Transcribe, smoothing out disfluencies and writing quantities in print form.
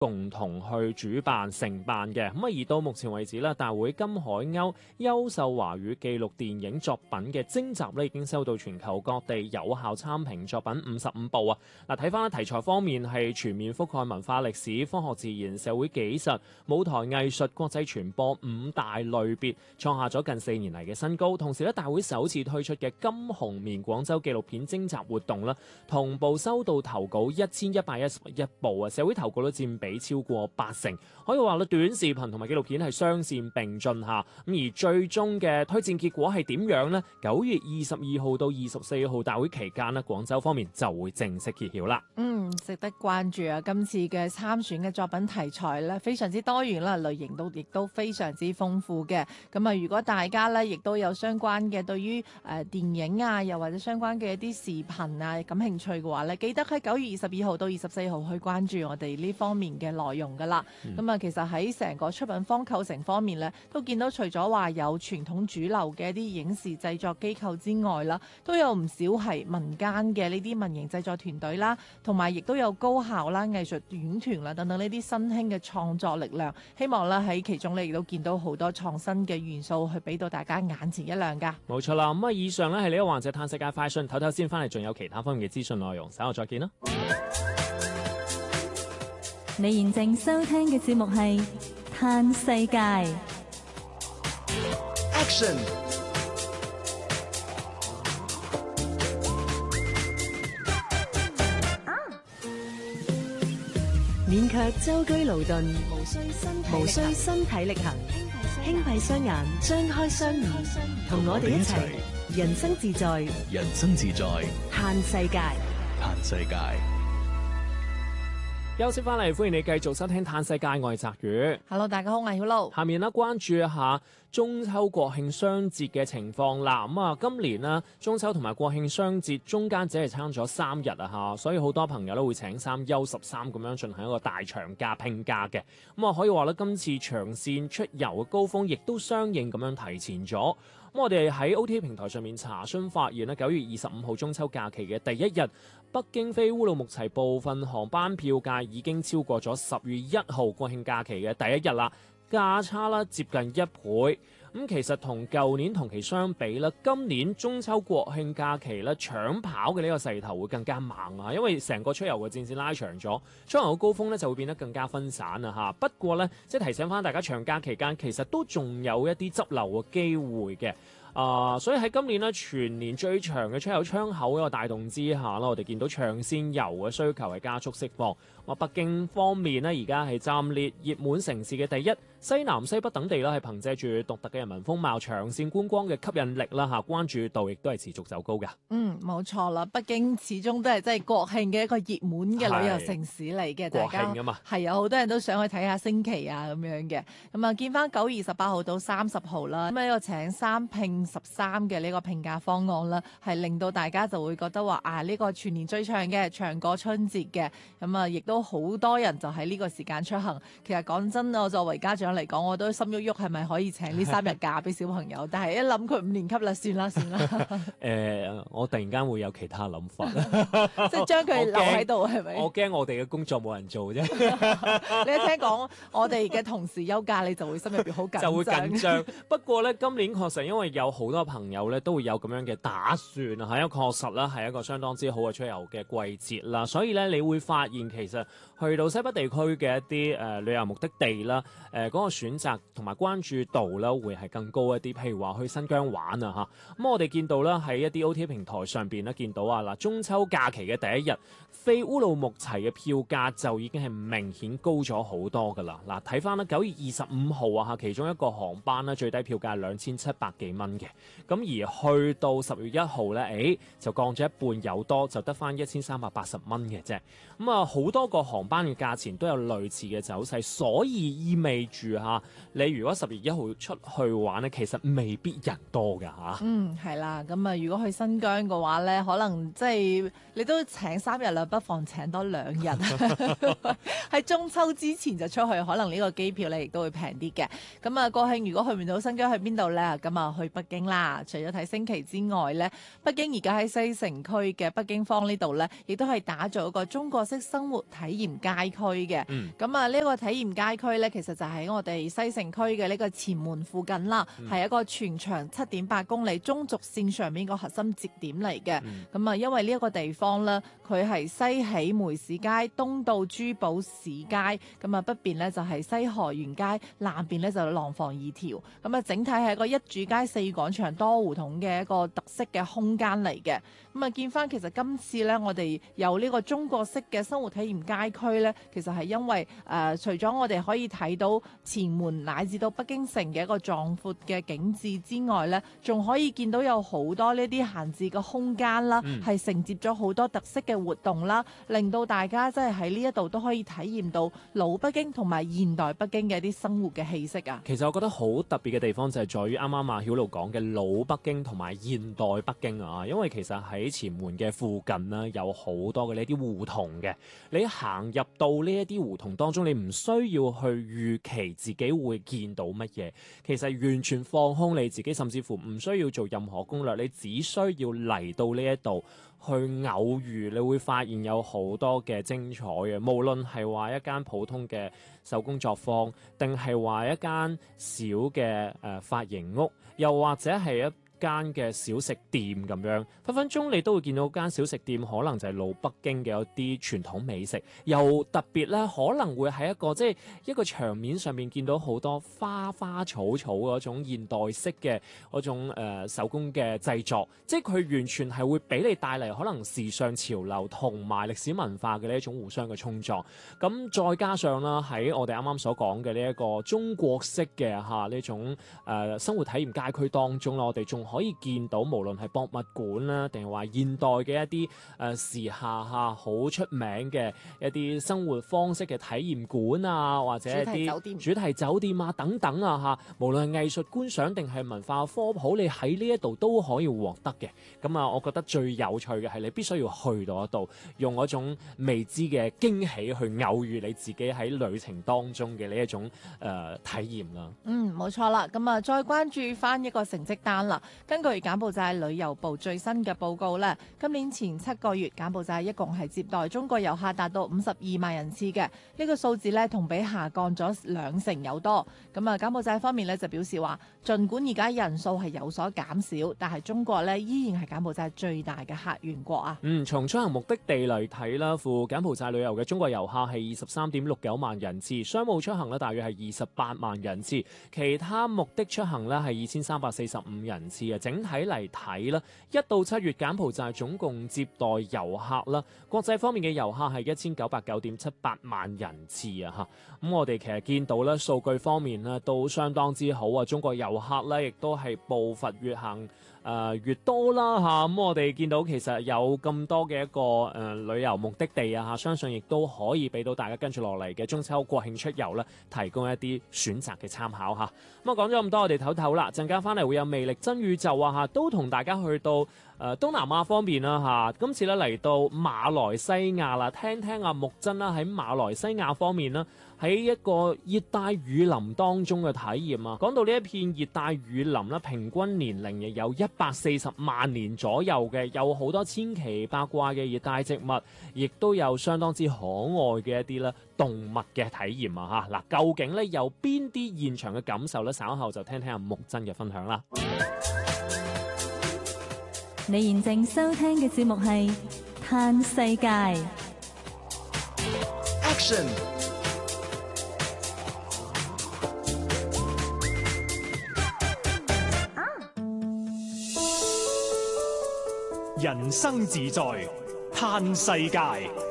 共同去主辦承辦嘅。咁而到目前為止咧，大會金海鷗優秀華語紀錄電影作品嘅徵集咧，已經收到全球各地有效參評作品55部啊！嗱，睇翻題材方面係全面覆蓋文化歷史、科學自然、社會紀實、舞台藝術、國際傳播5大類別，創下咗近4年嚟嘅新高。同時咧，大會首次推出嘅金紅棉廣州紀錄片徵集活動啦，同步收到投稿1111部啊，社會投稿都佔比超過80%，可以話咧短視頻同埋紀錄片係雙線並進下。咁而最終嘅推薦結果係點樣呢？9月22號到24號大會期間呢，廣州方面就會正式揭曉啦。 值得關注啊！今次嘅參選嘅作品題材咧，非常之多元啦，類型亦都非常之豐富嘅。咁啊，如果大家咧亦都有相關嘅對於電影啊，又或者相關嘅一啲視頻啊感興趣嘅話咧，記得喺9月22號到24號去關注我哋呢方面嘅內容噶啦。咁啊，其實喺成個出品方構成方面咧，都見到除咗話有傳統主流嘅一啲影視製作機構之外啦，都有唔少係民間嘅呢啲民營製作團隊啦，同埋亦都有高校啦、藝術院團啦等等呢啲新興嘅創作力量。希望咧喺其中咧亦都見到好多創新嘅元素，去俾到大家眼前一亮噶。 冇錯啦，咁以上咧係呢個環節探世界快訊，唞先翻嚟，仲有其他方面嘅資訊內容，稍後再見啦。 你現正收聽嘅節目係《探世界》。 Action！ 勉強舟車勞頓，無需身體力行，輕閉雙眼，張開雙耳，同我哋一齊人生自在， 人生自在， 嘆世界， 嘆世界。 休息翻嚟，歡迎你繼續收聽《嘆世界》，我係澤宇。 Hello， 大家好，我係曉露。 下面咧關注一下中秋國慶雙節嘅情況啦。今年呢，中秋同埋國慶雙節中間只係差咗3日啊嚇，所以好多朋友都會請3休13咁樣進行一個大長假拼假嘅。可以話咧，今次長線出遊嘅高峰亦都相應咁樣提前咗。我哋喺 OTA 平台上面查詢發現咧，9月25號中秋假期嘅第一日，北京飛烏魯木齊部分航班票價已經超過咗10月1號國慶假期嘅第一日啦，價差啦接近1倍。其實同舊年同期相比咧，今年中秋國慶假期咧搶跑嘅呢個勢頭會更加猛啊！因為成個出遊嘅戰線拉長咗，出遊嘅高峰咧就會變得更加分散啊嚇。不過咧，即係提醒翻大家，長假期間其實都仲有一啲執漏嘅機會嘅。所以喺今年咧全年最長嘅出遊窗口一個帶動之下啦，我哋見到長線遊嘅需求係加速釋放。北京方面咧而家係暫列熱門城市嘅第一，西南西北等地啦係憑藉住獨特嘅人文風貌、長線觀光嘅吸引力啦嚇，關注度亦都係持續走高嘅。 冇錯啦，北京始終都係真係國慶嘅一個熱門嘅旅遊城市嚟嘅，大家國慶啊嘛， 係有好多人都想去睇下升旗啊咁樣嘅。咁啊，見翻9月28號到30號啦，咁呢個請3拼13嘅呢個拼假方案啦，係令到大家就會覺得話呢個全年最長嘅，長過春節嘅。咁啊，亦都好多人就喺呢個時間出行。其實講真，我作為家長嚟講，我都心喐喐係咪可以請呢3日假俾小朋友？但係一諗佢5年級啦，算啦。 我突然間會有其他諗法， 即係將佢留喺度係咪？ 我驚我哋嘅工作冇人做啫。 你一聽講我哋嘅同事休假，你就會心入邊好緊張。 就會緊張。不過咧，今年確實因為有好多朋友咧都會有咁樣嘅打算啊，係因為確實啦係一個相當之好嘅出遊嘅季節啦，所以咧你會發現其實去到西北地區嘅一啲旅遊目的地啦，嗰個選擇同埋關注度啦會係更高一啲。譬如話去新疆玩啊嚇，咁我哋見到啦喺一啲 OTA 平台上邊咧見到啊嗱，中秋假期嘅第一日飛烏魯木齊嘅票價就已經係明顯高咗好多噶啦。嗱，睇翻啦9月25號啊嚇，其中一個航班咧最低票價係2700幾蚊嘅，咁而去到10月1號咧，就降咗一半有多，就得翻1380蚊嘅啫。咁啊，好多個航班嘅價錢都有類似嘅走勢，所以意味住嚇你如果10月1號出去去玩咧，其實未必人多㗎嚇。 係啦，咁啊，如果去新疆嘅話咧，可能即係你都請3日啦，不妨請多2日，喺中秋之前就出去，可能呢個機票咧亦都會平啲嘅。咁啊，國慶如果去唔到新疆，去邊度咧？咁啊，去北京啦。除咗睇升旗之外咧，北京而家喺西城區嘅北京坊呢度咧，亦都係打造一個中國式生活體驗街區嘅。咁啊，呢個體驗街區咧，其實就喺我哋西城區嘅呢個前門附近啦，係一個全長7.8公里中軸線上面個核心節點嚟嘅。咁啊，因為呢一個地方咧，佢係西起梅市街，東到珠寶市街，咁啊北邊咧就係西河園街，南邊咧就廊坊二條。咁啊，整體係一個一主街4廣場多胡同嘅一個特色嘅空間嚟嘅。咁啊，見翻其實今次咧，我哋有呢個中國式嘅生活體驗街區咧，其實係因為除咗我哋可以睇到前門乃至到北京城嘅一個壯闊嘅景致之外咧，仲可以見到有好多呢啲閒置嘅空間啦，係承接咗好多特色嘅活動啦，令到大家即係喺呢一度都可以體驗到老北京同埋現代北京嘅一啲生活嘅氣息啊。 其實我覺得好特別嘅地方就係在於啱啱阿曉露講嘅老北京同埋現代北京啊，因為其實喺前門嘅附近呢，有好多嘅呢啲胡同嘅，你行入到呢一啲胡同當中，你唔需要去預期自己會見到乜嘢，其實完全放空你自己，甚至乎唔需要做任何攻略，你只需要嚟到呢一度去偶遇，你會發現有好多嘅精彩嘅，無論係話一間普通嘅手工作坊，定係話一間小嘅髮型屋，又或者係一間嘅小食店咁樣，分分鐘你都會見到間小食店，可能就係老北京嘅一啲傳統美食，又特別咧，可能會喺一個場面上面見到好多花花草草嗰種現代式嘅嗰種手工嘅製作，即係佢完全係會俾你帶嚟可能時尚潮流同埋歷史文化嘅呢一種互相嘅衝撞。咁再加上啦，喺我哋啱啱所講嘅呢一個中國式嘅呢種生活體驗街區當中啦，我哋仲可以見到無論係博物館啦，定係話現代嘅一啲時下好出名嘅一啲生活方式嘅體驗館啊，或者一啲主題酒店啊等等啊無論係藝術觀賞定係文化科普，你喺呢一度都可以獲得嘅。咁啊，我覺得最有趣嘅係你必須要去到一度，用嗰種未知嘅驚喜去偶遇你自己喺旅程當中嘅呢一種體驗啦。 冇錯啦。咁啊，再關注翻一個成績單啦。根據柬埔寨旅遊部最新嘅報告咧，今年前7個月柬埔寨一共係接待中國遊客達到52萬人次嘅，呢個數字咧同比下降咗20%有多。咁啊，柬埔寨方面咧就表示話，儘管而家人數係有所減少，但係中國咧依然係柬埔寨最大嘅客源國啊。 從出行目的地嚟睇啦，赴柬埔寨旅遊嘅中國遊客係23.69萬人次，商務出行咧大約係28萬人次，其他目的出行咧係2345人次嘅。整體嚟睇啦，1到7月柬埔寨總共接待遊客啦，國際方面嘅遊客係1909.78萬人次啊。咁我哋其實見到咧數據方面咧都相當之好啊，中國遊客咧亦都係步伐越行越多啦咁我哋見到其實有咁多嘅一個旅遊目的地啊相信亦都可以俾到大家跟住落嚟嘅中秋國慶出遊咧提供一啲選擇嘅參考咁講咗咁多，我哋唞唞啦，陣間翻嚟會有魅力真宇宙都同大家去到東南亞方面啦今次咧嚟到馬來西亞啦，聽聽阿木真啦喺馬來西亞方面啦，喺一個熱帶雨林當中嘅體驗講到呢一片熱帶雨林啦，平均年齡亦有140萬年左右嘅，有好多千奇百怪嘅熱帶植物，亦都有相當之可愛嘅一啲咧動物嘅體驗嗱，究竟咧有邊啲現場嘅感受咧？稍後就聽聽阿木真嘅分享啦。 你現正收聽嘅節目係《嘆世界》 Action， 人生自在嘆世界。